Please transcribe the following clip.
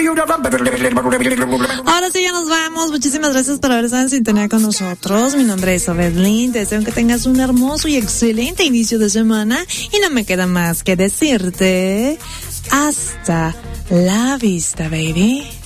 Ahora sí, ya nos vamos. Muchísimas gracias por haber estado en sintonía con nosotros. Mi nombre es Obedlin. Te deseo que tengas un hermoso y excelente inicio de semana. Y no me queda más que decirte hasta la vista, baby.